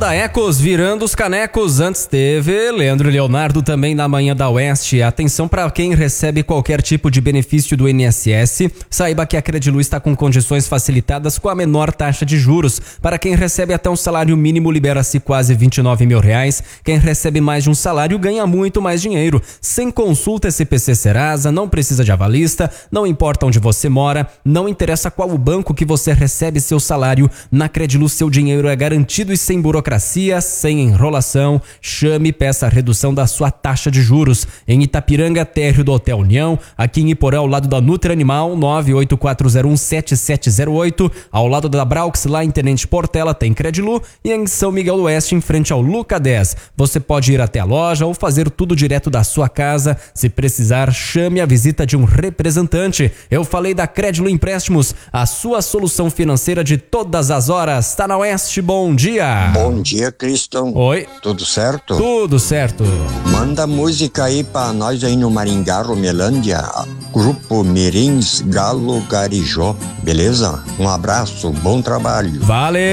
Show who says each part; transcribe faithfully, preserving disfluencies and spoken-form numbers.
Speaker 1: Honda Ecos virando os canecos. Antes teve Leandro e Leonardo também na Manhã da Oeste. Atenção para quem recebe qualquer tipo de benefício do I N S S. Saiba que a Credilu está com condições facilitadas com a menor taxa de juros. Para quem recebe até um salário mínimo, libera-se quase vinte e nove mil reais. Quem recebe mais de um salário ganha muito mais dinheiro. Sem consulta S P C Serasa, não precisa de avalista, não importa onde você mora, não interessa qual o banco que você recebe seu salário. Na Credilu, seu dinheiro é garantido e sem burocracia, sem enrolação. Chame e peça a redução da sua taxa de juros. Em Itapiranga, térreo do Hotel União. Aqui em Iporã, ao lado da Nutri Animal, nove oito quatro zero um sete sete zero oito. Ao lado da Braux, lá em Tenente Portela, tem Credilu. E em São Miguel do Oeste, em frente ao Luca dez. Você pode ir até a loja ou fazer tudo direto da sua casa. Se precisar, chame a visita de um representante. Eu falei da Credilu Empréstimos, a sua solução financeira de todas as horas. Tá na Oeste, bom dia.
Speaker 2: Bom dia, Cristão.
Speaker 1: Oi.
Speaker 2: Tudo certo?
Speaker 1: Tudo certo.
Speaker 2: Manda música aí pra nós aí no Maringá, Romelândia. Grupo Mirins Galo Garijó. Beleza? Um abraço, bom trabalho.
Speaker 1: Valeu.